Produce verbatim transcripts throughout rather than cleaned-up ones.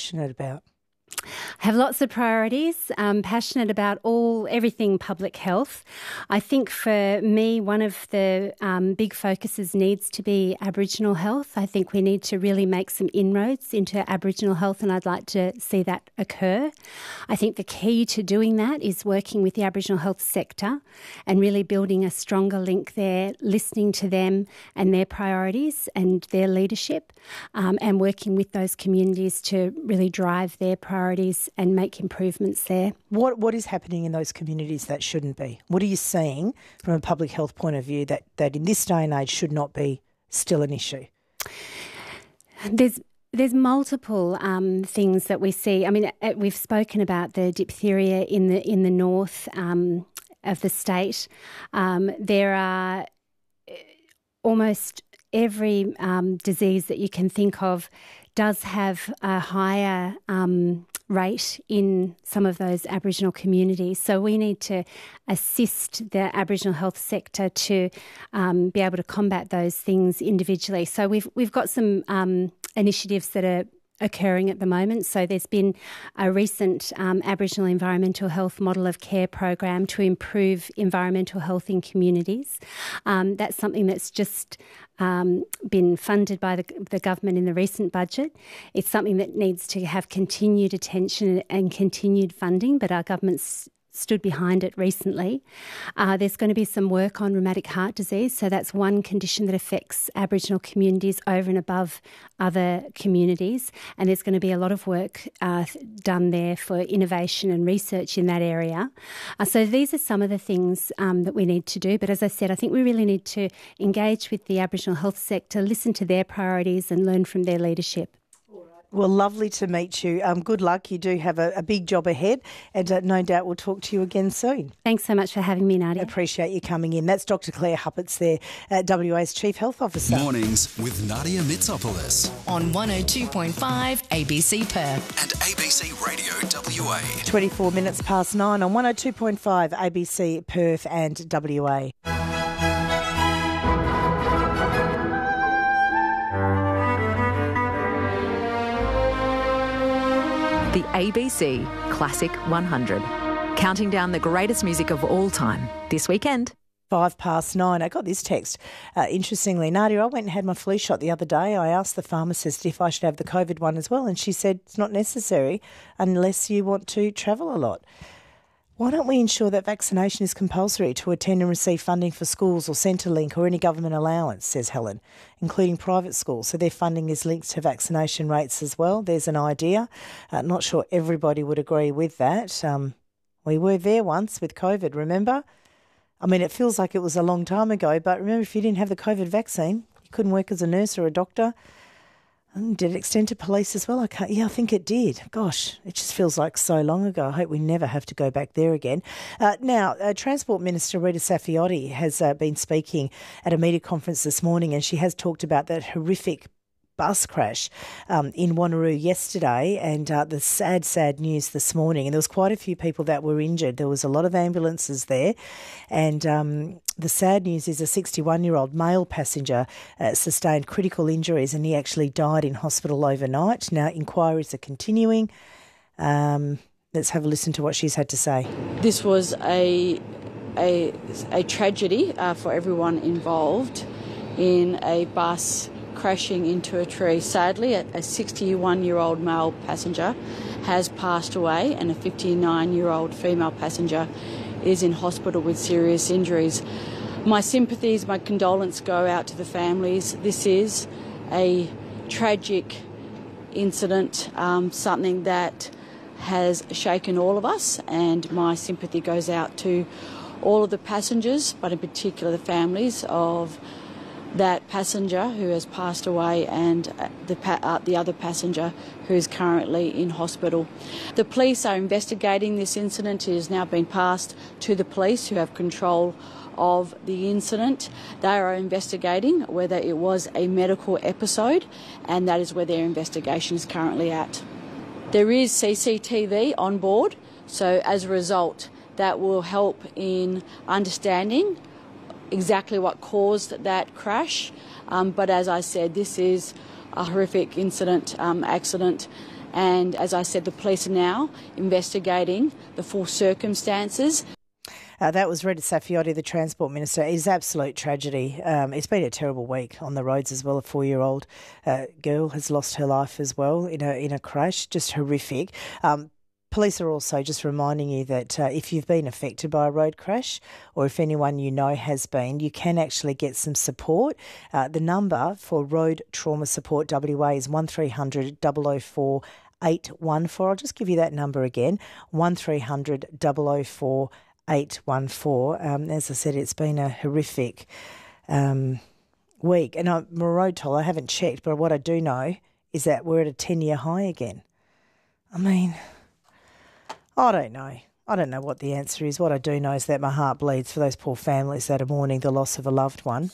passionate about? I have lots of priorities. I'm passionate about all everything public health. I think for me, one of the um, big focuses needs to be Aboriginal health. I think we need to really make some inroads into Aboriginal health, and I'd like to see that occur. I think the key to doing that is working with the Aboriginal health sector and really building a stronger link there, listening to them and their priorities and their leadership, um, and working with those communities to really drive their priorities and make improvements there. What What is happening in those communities that shouldn't be? What are you seeing from a public health point of view that, that in this day and age should not be still an issue? There's There's multiple um, things that we see. I mean, we've spoken about the diphtheria in the in the north um, of the state. Um, there are almost every um, disease that you can think of does have a higher um, rate in some of those Aboriginal communities. So we need to assist the Aboriginal health sector to um, be able to combat those things individually. So we've we've got some um, initiatives that are occurring at the moment. So there's been a recent um, Aboriginal Environmental Health Model of Care program to improve environmental health in communities. Um, that's something that's just um, been funded by the, the government in the recent budget. It's something that needs to have continued attention and continued funding, but our government's stood behind it recently. Uh, there's going to be some work on rheumatic heart disease. So that's one condition that affects Aboriginal communities over and above other communities. And there's going to be a lot of work uh, done there for innovation and research in that area. Uh, so these are some of the things um, that we need to do. But as I said, I think we really need to engage with the Aboriginal health sector, listen to their priorities and learn from their leadership. Well, lovely to meet you. Um, good luck. You do have a, a big job ahead, and uh, no doubt we'll talk to you again soon. Thanks so much for having me, Nadia. Appreciate you coming in. That's Doctor Claire Huppatz there, uh, W A's Chief Health Officer. Mornings with Nadia Mitsopoulos. On one oh two point five A B C Perth. And A B C Radio W A. twenty-four minutes past nine on one oh two point five A B C Perth and W A. The A B C Classic one hundred. Counting down the greatest music of all time this weekend. Five past nine. I got this text. Uh, interestingly, Nadia, I went and had my flu shot the other day. I asked the pharmacist if I should have the COVID one as well, and she said it's not necessary unless you want to travel a lot. Why don't we ensure that vaccination is compulsory to attend and receive funding for schools or Centrelink or any government allowance, says Helen, including private schools, so their funding is linked to vaccination rates as well. There's an idea. Uh, not sure everybody would agree with that. Um, we were there once with COVID, remember? I mean, it feels like it was a long time ago, but remember, if you didn't have the COVID vaccine, you couldn't work as a nurse or a doctor. And did it extend to police as well? I can't. Yeah, I think it did. Gosh, it just feels like so long ago. I hope we never have to go back there again. Uh, now, uh, Transport Minister Rita Saffioti has uh, been speaking at a media conference this morning, and she has talked about that horrific bus crash um, in Wanneroo yesterday, and uh, the sad, sad news this morning. And there was quite a few people that were injured. There was a lot of ambulances there, and um, the sad news is a sixty-one-year-old male passenger uh, sustained critical injuries, and he actually died in hospital overnight. Now, inquiries are continuing. Um, let's have a listen to what she's had to say. This was a a, a tragedy uh, for everyone involved in a bus crashing into a tree. Sadly, a sixty-one-year-old male passenger has passed away, and a fifty-nine-year-old female passenger is in hospital with serious injuries. My sympathies, my condolences go out to the families. This is a tragic incident, um, something that has shaken all of us, and my sympathy goes out to all of the passengers, but in particular the families of that passenger who has passed away and the pa- uh, the other passenger who is currently in hospital. The police are investigating this incident. It has now been passed to the police, who have control of the incident. They are investigating whether it was a medical episode, and that is where their investigation is currently at. There is C C T V on board, so as a result that will help in understanding exactly what caused that crash. Um, but as I said, this is a horrific incident, um, accident, And as I said, the police are now investigating the full circumstances. Uh, that was Rita Saffioti, the Transport Minister. It is absolute tragedy. Um, it's been a terrible week on the roads as well. A four-year-old uh, girl has lost her life as well in a in a crash. Just horrific. Um, Police are also just reminding you that uh, if you've been affected by a road crash, or if anyone you know has been, you can actually get some support. Uh, the number for Road Trauma Support W A is one three hundred, double oh four, eight one four. I'll just give you that number again, one three hundred, double oh four, eight one four. Um, as I said, it's been a horrific um, week. And I'm a road toll, I haven't checked, but what I do know is that we're at a ten-year high again. I mean, I don't know. I don't know what the answer is. What I do know is that my heart bleeds for those poor families that are mourning the loss of a loved one.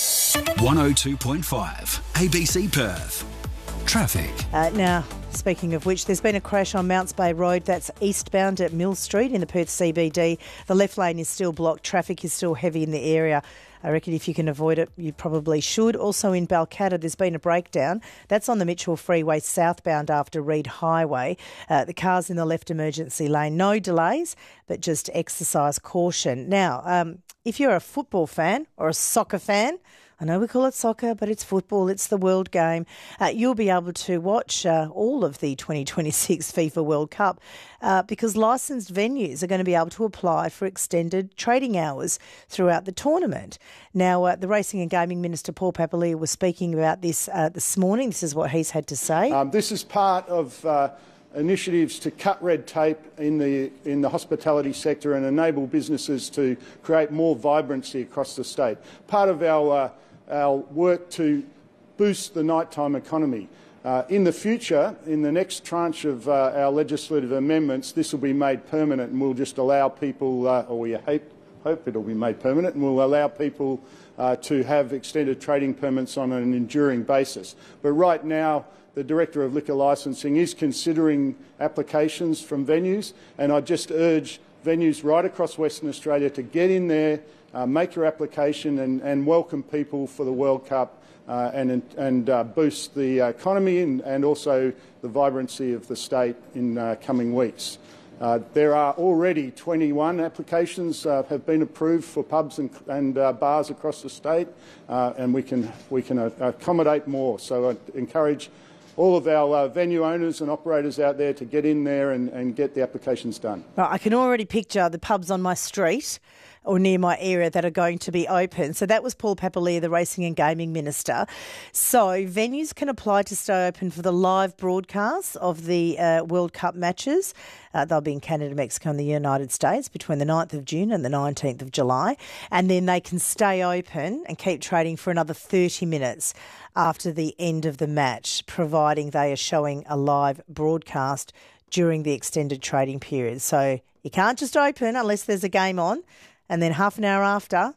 one oh two point five A B C Perth. Traffic. Uh, now, speaking of which, there's been a crash on Mounts Bay Road. That's eastbound at Mill Street in the Perth C B D. The left lane is still blocked. Traffic is still heavy in the area. I reckon if you can avoid it, you probably should. Also in Balcatta, there's been a breakdown. That's on the Mitchell Freeway southbound after Reed Highway. Uh, the car's in the left emergency lane. No delays, but just exercise caution. Now, um, if you're a football fan or a soccer fan, I know we call it soccer, but it's football. It's the world game. Uh, you'll be able to watch uh, all of the twenty twenty-six FIFA World Cup uh, because licensed venues are going to be able to apply for extended trading hours throughout the tournament. Now, uh, the Racing and Gaming Minister, Paul Papalia, was speaking about this uh, this morning. This is what he's had to say. Um, this is part of Uh initiatives to cut red tape in the in the hospitality sector and enable businesses to create more vibrancy across the state. Part of our uh, our work to boost the nighttime economy. Uh, in the future, in the next tranche of uh, our legislative amendments, this will be made permanent, and we'll just allow people, uh, or we hope, hope it'll be made permanent, and we'll allow people uh, to have extended trading permits on an enduring basis. But right now, the Director of Liquor Licensing is considering applications from venues, and I just urge venues right across Western Australia to get in there, uh, make your application and, and welcome people for the World Cup uh, and, and uh, boost the economy and, and also the vibrancy of the state in uh, coming weeks. Uh, there are already twenty-one applications uh, have been approved for pubs and, and uh, bars across the state, uh, and we can, we can uh, accommodate more. So I encourage all of our uh, venue owners and operators out there to get in there and, and get the applications done. Well, I can already picture the pubs on my street or near my area that are going to be open. So that was Paul Papalia, the Racing and Gaming Minister. So venues can apply to stay open for the live broadcasts of the uh, World Cup matches. Uh, they'll be in Canada, Mexico and the United States between the ninth of June and the nineteenth of July. And then they can stay open and keep trading for another thirty minutes after the end of the match, providing they are showing a live broadcast during the extended trading period. So you can't just open unless there's a game on, and then half an hour after,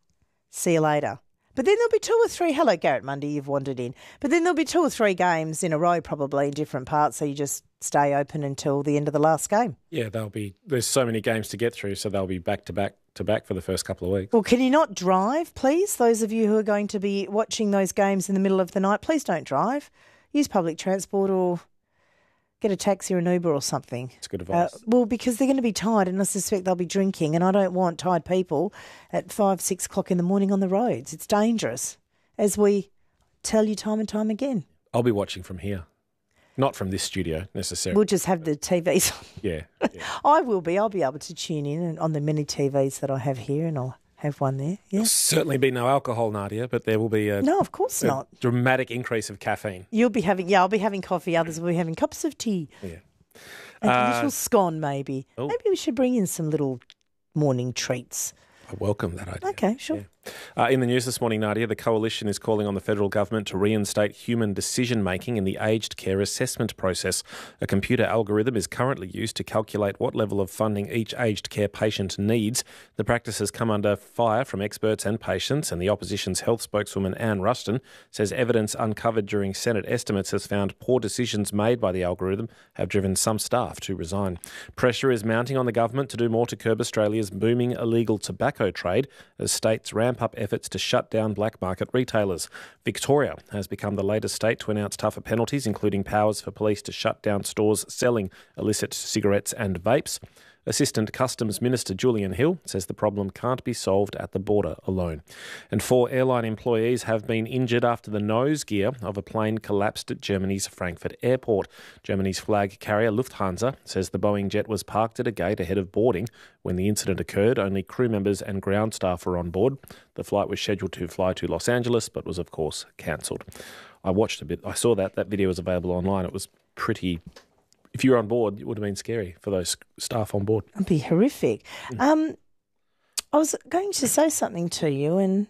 see you later. But then there'll be two or three, hello Garrett Mundy, you've wandered in, but then there'll be two or three games in a row probably in different parts, so you just stay open until the end of the last game. Yeah, they'll be, there's so many games to get through, so they'll be back to back to back for the first couple of weeks. Well, can you not drive, please? Those of you who are going to be watching those games in the middle of the night, please don't drive. Use public transport or get a taxi or an Uber or something. It's good advice. Uh, well, because they're going to be tired and I suspect they'll be drinking, and I don't want tired people at five, six o'clock in the morning on the roads. It's dangerous, as we tell you time and time again. I'll be watching from here. Not from this studio, necessarily. We'll just have the T Vs on. Yeah. yeah. I will be. I'll be able to tune in on the many T Vs that I have here, and I'll have one there. Yeah. There'll certainly be no alcohol, Nadia, but there will be a, no, of course a not. dramatic increase of caffeine. You'll be having, yeah, I'll be having coffee. Others will be having cups of tea. Yeah. And Uh, a little scone, maybe. oh. Maybe we should bring in some little morning treats. I welcome that idea. Okay, sure. Yeah. Uh, in the news this morning, Nadia, the Coalition is calling on the federal government to reinstate human decision-making in the aged care assessment process. A computer algorithm is currently used to calculate what level of funding each aged care patient needs. The practice has come under fire from experts and patients, and the opposition's health spokeswoman Anne Ruston says evidence uncovered during Senate estimates has found poor decisions made by the algorithm have driven some staff to resign. Pressure is mounting on the government to do more to curb Australia's booming illegal tobacco trade as states ramp ramp up efforts to shut down black market retailers. Victoria has become the latest state to announce tougher penalties, including powers for police to shut down stores selling illicit cigarettes and vapes. Assistant Customs Minister Julian Hill says the problem can't be solved at the border alone. And four airline employees have been injured after the nose gear of a plane collapsed at Germany's Frankfurt airport. Germany's flag carrier Lufthansa says the Boeing jet was parked at a gate ahead of boarding. When the incident occurred, only crew members and ground staff were on board. The flight was scheduled to fly to Los Angeles, but was of course cancelled. I watched a bit. I saw that. That video was available online. It was pretty... If you were on board, it would have been scary for those staff on board. It'd be horrific. Mm. Um, I was going to say something to you and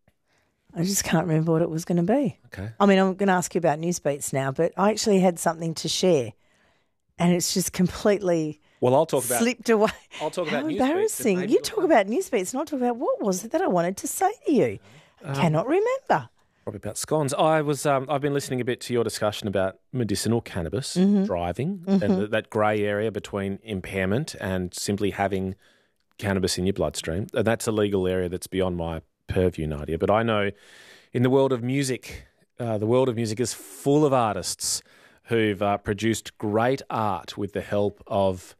I just can't remember what it was going to be. Okay. I mean, I'm going to ask you about Newsbeats now, but I actually had something to share and it's just completely well, I'll talk about, slipped away. I'll talk How about Newsbeats. embarrassing. You talk about Newsbeats and I'll talk about what was it that I wanted to say to you. I um, cannot remember. Probably about scones. I was. Um, I've been listening a bit to your discussion about medicinal cannabis, mm-hmm. driving, mm-hmm. and th- that grey area between impairment and simply having cannabis in your bloodstream. And that's a legal area that's beyond my purview, Nadia. But I know in the world of music, uh, the world of music is full of artists who've uh, produced great art with the help of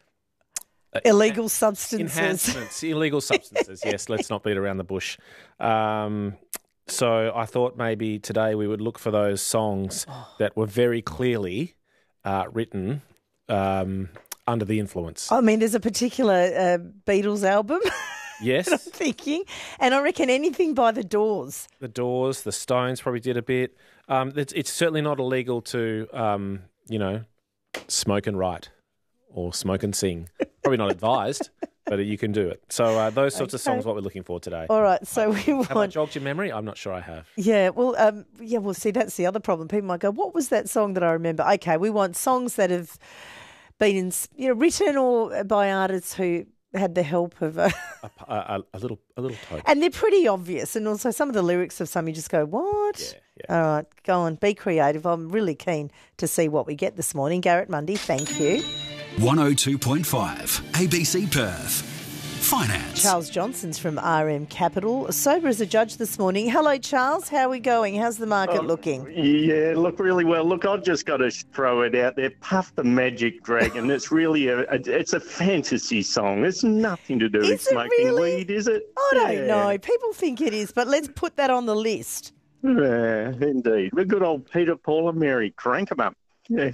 uh, illegal substances. Enhancements, illegal substances. Yes, let's not beat around the bush. Um, So I thought maybe today we would look for those songs that were very clearly uh, written um, under the influence. I mean, there's a particular uh, Beatles album. Yes. I'm thinking. And I reckon anything by The Doors. The Doors, the Stones probably did a bit. Um, it's, it's certainly not illegal to, um, you know, smoke and write or smoke and sing. Probably not advised. But you can do it. So uh, those sorts okay. of songs, what we're looking for today. All right. So we want. Have I jogged your memory? I'm not sure I have. Yeah. Well. Um. Yeah. Well. See, that's the other problem. People might go, "What was that song that I remember?" Okay. We want songs that have been, in, you know, written or by artists who had the help of a a, a, a little, a little toad. And they're pretty obvious. And also some of the lyrics of some, you just go, "What?" Yeah. yeah. All right. Go on. Be creative. I'm really keen to see what we get this morning. Garrett Mundy. Thank you. one oh two point five A B C Perth. Finance. Charles Johnson's from R M Capital. Sober as a judge this morning. Hello, Charles. How are we going? How's the market oh, looking? Yeah, look really well. Look, I've just got to throw it out there. Puff the Magic Dragon. It's really a, a it's a fantasy song. It's nothing to do is with smoking really? weed, is it? I don't yeah. know. People think it is, but let's put that on the list. Yeah, indeed. The good old Peter, Paul and Mary. Crank 'em up. Yeah.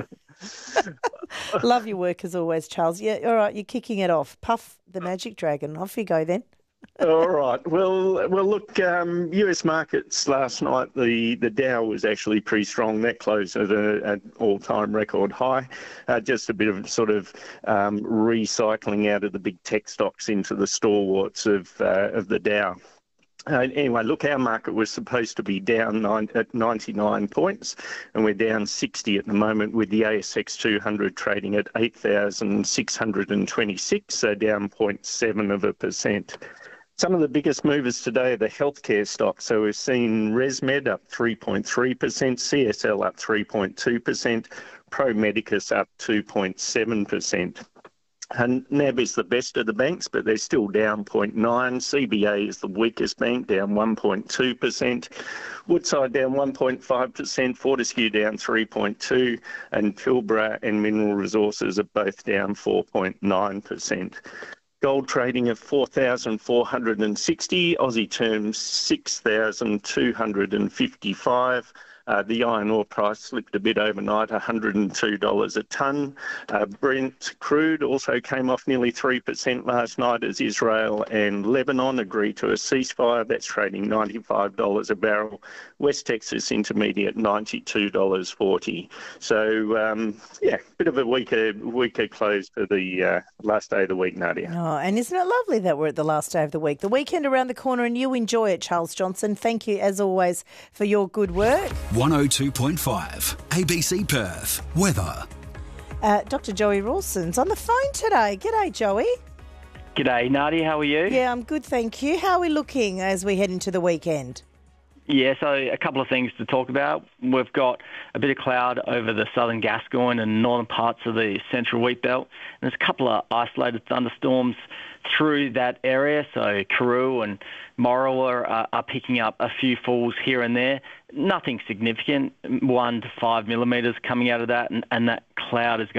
Love your work as always, Charles. Yeah, all right, you're kicking it off. Puff the Magic Dragon. Off you go then. All right. Well, well. Look, um, U S markets last night. The, the Dow was actually pretty strong. That closed at a, an all-time record high. Uh, just a bit of sort of um, recycling out of the big tech stocks into the stalwarts of uh, of the Dow. Uh, anyway, look, our market was supposed to be down nine, at ninety-nine points, and we're down sixty at the moment, with the A S X two hundred trading at eight thousand six hundred twenty-six, so down zero point seven of a percent. Some of the biggest movers today are the healthcare stocks. So we've seen ResMed up three point three percent, C S L up three point two percent, Pro Medicus up two point seven percent. And N A B is the best of the banks, but they're still down zero point nine. C B A is the weakest bank, down one point two percent. Woodside down one point five percent. Fortescue down three point two percent. And Pilbara and Mineral Resources are both down four point nine percent. Gold trading at four thousand four hundred sixty, Aussie terms six thousand two hundred fifty-five. Uh, the iron ore price slipped a bit overnight, one hundred two dollars a tonne. Uh, Brent crude also came off nearly three percent last night as Israel and Lebanon agreed to a ceasefire. That's trading ninety-five dollars a barrel. West Texas Intermediate, ninety-two dollars forty. So, um, yeah, bit of a weaker weaker close for the uh, last day of the week, Nadia. Oh, and isn't it lovely that we're at the last day of the week? The weekend around the corner, and you enjoy it, Charles Johnson. Thank you, as always, for your good work. one oh two point five A B C Perth. Weather. Uh, Doctor Joey Rawson's on the phone today. G'day, Joey. G'day, Nadia. How are you? Yeah, I'm good, thank you. How are we looking as we head into the weekend? Yeah, so a couple of things to talk about. We've got a bit of cloud over the southern Gascoyne and northern parts of the central wheat belt. And there's a couple of isolated thunderstorms through that area. So Karoo and Morrowa are, are picking up a few falls here and there. Nothing significant, one to five millimetres coming out of that, and, and that cloud is